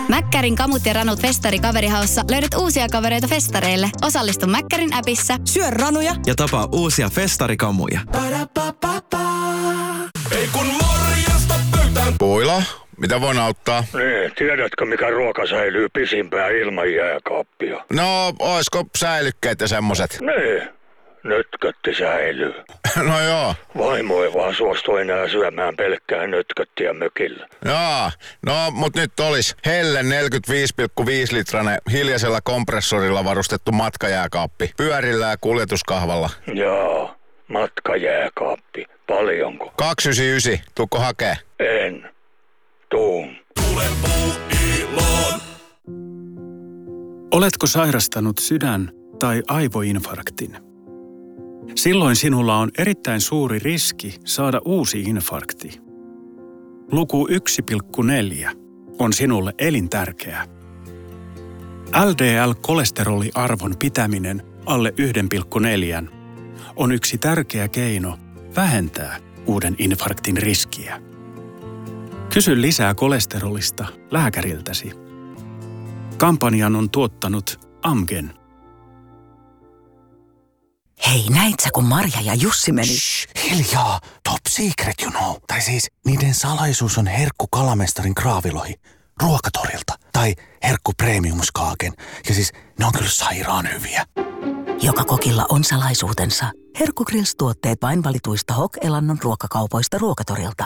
Mäkkärin kamut ja ranut festari kaverihaussa löydät uusia kavereita festareille. Osallistu Mäkkärin appissa. Syö ranuja ja tapaa uusia festarikamuja. Ei kun morjesta pöytään. Puila, mitä voin auttaa? Niin, tiedätkö mikä ruoka säilyy pisimpään ilman jääkaappia? No, oisko säilykkeet ja semmoset? Niin, nötkötti säilyy. No joo. Vaimo ei vaan suostu enää syömään pelkkää nötköttiä mökillä. Jaa, no mut nyt olis Helle 45,5 litranen hiljaisella kompressorilla varustettu matkajääkaappi. Pyörillä ja kuljetuskahvalla. Jaa, matkajääkaappi. Paljonko? 299, tuukko hakee? En. Tuun. Tule Puuiloon. Oletko sairastanut sydän- tai aivoinfarktin? Silloin sinulla on erittäin suuri riski saada uusi infarkti. Luku 1,4 on sinulle elintärkeä. LDL-kolesteroliarvon pitäminen alle 1,4 on yksi tärkeä keino vähentää uuden infarktin riskiä. Kysy lisää kolesterolista lääkäriltäsi. Kampanjan on tuottanut Amgen. Hei, näit sä kun Marja ja Jussi meni? Shh, hiljaa, top secret you know. Tai siis niiden salaisuus on herkku kalamestarin kraavilohi ruokatorilta. Tai herkku premiumskaaken. Ja siis ne on kyllä sairaan hyviä. Joka kokilla on salaisuutensa. Herkku Grills-tuotteet vain valituista Hok-Elannon ruokakaupoista ruokatorilta.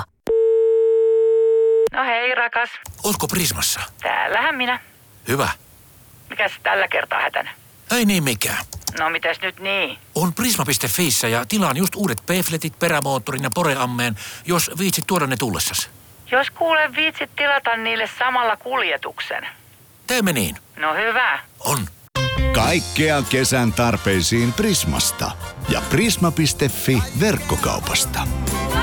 No hei rakas. Ootko Prismassa? Täällähän minä. Hyvä. Mikäs tällä kertaa hätänä? Ei niin mikään. No mitäs nyt niin? On Prisma.fiissä ja tilaan just uudet payfletit, perämoottorin ja poreammeen, jos viitsit tuoda ne tullessas. Jos kuule viitsit tilata niille samalla kuljetuksen. Teemme niin. No hyvä. On. Kaikkea kesän tarpeisiin Prismasta ja Prisma.fi verkkokaupasta.